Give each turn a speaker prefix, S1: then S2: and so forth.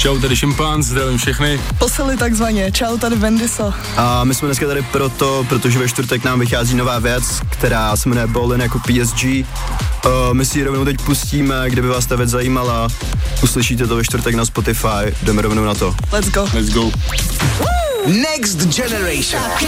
S1: Čau, tady Šimpanz, zdravím všechny.
S2: Posily takzvaně, čau, tady Vendiso.
S3: A my jsme dneska tady protože ve čtvrtek nám vychází nová věc, která se jmenuje Ballin jako PSG. My si ji rovnou teď pustíme, kdyby vás ta věc zajímala. Uslyšíte to ve čtvrtek na Spotify, jdeme rovnou na to.
S2: Let's go.
S1: Let's go.
S4: Next Generation.